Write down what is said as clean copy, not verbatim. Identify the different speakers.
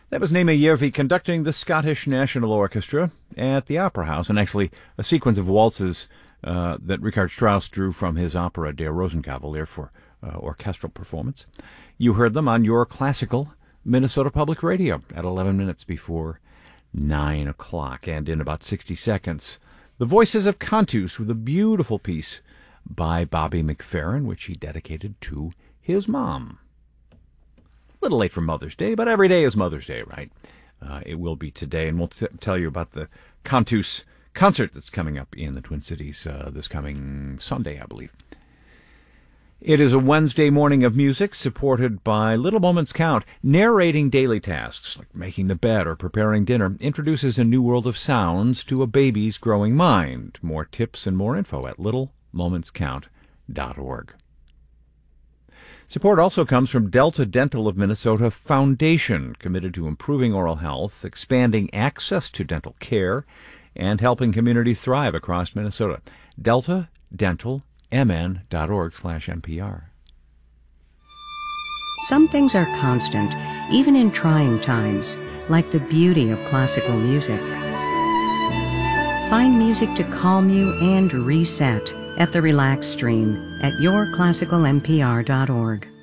Speaker 1: That was Naima Järvi conducting the Scottish National Orchestra at the Opera House, and actually a sequence of waltzes that Richard Strauss drew from his opera Der Rosenkavalier for orchestral performance. You heard them on your classical Minnesota Public Radio at 11 minutes before 9 o'clock. And in about 60 seconds, the Voices of Cantus with a beautiful piece by Bobby McFerrin, which he dedicated to his mom. A little late for Mother's Day, but every day is Mother's Day, right? It will be today, and we'll tell you about the Cantus concert that's coming up in the Twin Cities this coming Sunday, I believe. It is a Wednesday morning of music supported by Little Moments Count. Narrating daily tasks like making the bed or preparing dinner introduces a new world of sounds to a baby's growing mind. More tips and more info at littlemomentscount.org. Support also comes from Delta Dental of Minnesota Foundation, committed to improving oral health, expanding access to dental care, and helping communities thrive across Minnesota. DeltaDentalMN.org/NPR.
Speaker 2: Some things are constant, even in trying times, like the beauty of classical music. Find music to calm you and reset at the Relax Stream at yourclassicalnpr.org.